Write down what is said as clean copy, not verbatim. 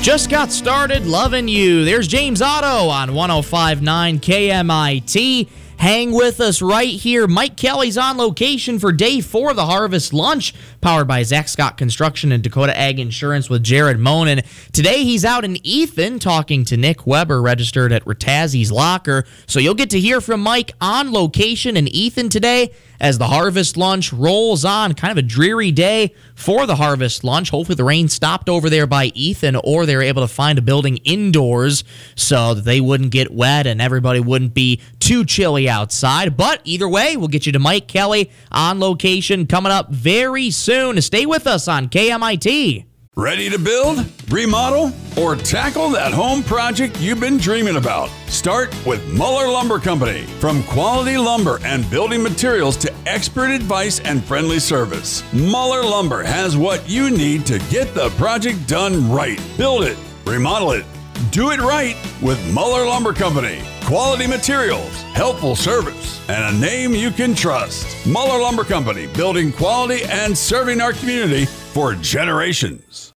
Just got started loving you. There's James Otto on 105.9 KMIT. Hang with us right here. Mike Kelly's on location for day 4 of the Harvest Lunch, powered by Zach Scott Construction and Dakota Ag Insurance with Jared Monin. Today he's out in Ethan talking to Nick Weber, registered at Rattazzi's Locker. So you'll get to hear from Mike on location in Ethan today as the Harvest Lunch rolls on. Kind of a dreary day for the Harvest Lunch. Hopefully the rain stopped over there by Ethan, or they were able to find a building indoors so that they wouldn't get wet and everybody wouldn't be too chilly outside. But either way, we'll get you to Mike Kelly on location coming up very soon. Stay with us on KMIT. Ready to build, remodel, or tackle that home project you've been dreaming about? Start with Muller Lumber Company. From quality lumber and building materials to expert advice and friendly service, Muller Lumber has what you need to get the project done right. Build it, remodel it, do it right with Muller Lumber Company. Quality materials, helpful service, and a name you can trust. Muller Lumber Company, building quality and serving our community for generations.